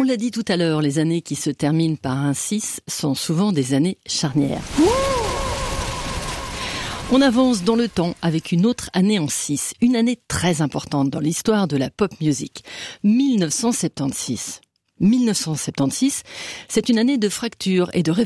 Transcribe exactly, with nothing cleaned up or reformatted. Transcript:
On l'a dit tout à l'heure, les années qui se terminent par un six sont souvent des années charnières. On avance dans le temps avec une autre année en six, une année très importante dans l'histoire de la pop music, mille neuf cent soixante-seize. mille neuf cent soixante-seize, c'est une année de fracture et de révolution.